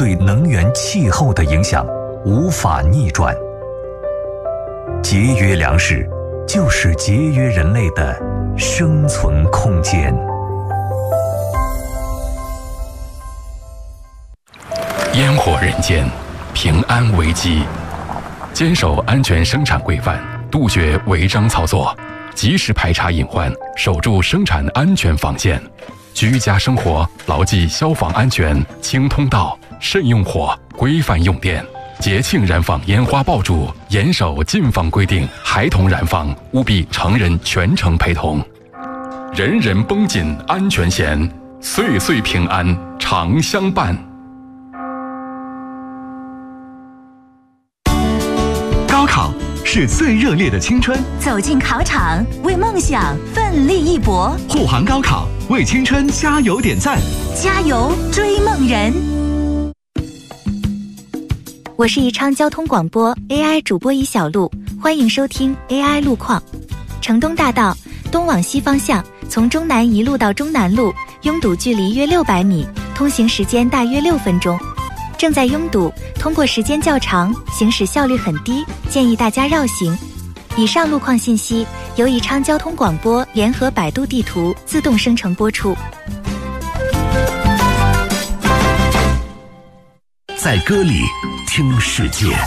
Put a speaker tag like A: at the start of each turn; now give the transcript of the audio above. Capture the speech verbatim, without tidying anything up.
A: 对能源、气候的影响无法逆转。节约粮食，就是节约人类的生存空间。
B: 烟火人间，平安危机。坚守安全生产规范，杜绝违章操作，及时排查隐患，守住生产安全防线。居家生活牢记消防安全，清通道，慎用火，规范用电。节庆燃放烟花爆竹，严守禁放规定，孩童燃放务必成人全程陪同。人人绷紧安全弦，岁岁平安常相伴。
C: 高考是最热烈的青春，
D: 走进考场，为梦想奋力一搏。
C: 护航高考，为青春加油点赞，
D: 加油追梦人！
E: 我是宜昌交通广播 A I 主播宜小璐，欢迎收听 A I 路况。城东大道东往西方向，从中南一路到中南路，拥堵距离约六百米，通行时间大约六分钟。正在拥堵，通过时间较长，行驶效率很低，建议大家绕行。以上路况信息由宜昌交通广播联合百度地图自动生成播出。
A: 在歌里听世界。